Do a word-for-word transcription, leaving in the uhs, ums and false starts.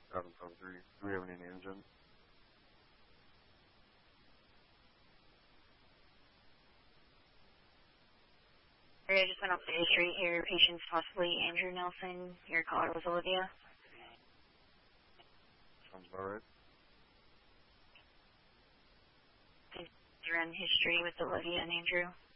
seven seven three. Do we have any names in? I just went up the history here. Patient's possibly Andrew Nelson. Your caller was Olivia. Sounds about right. Run history with Olivia and Andrew.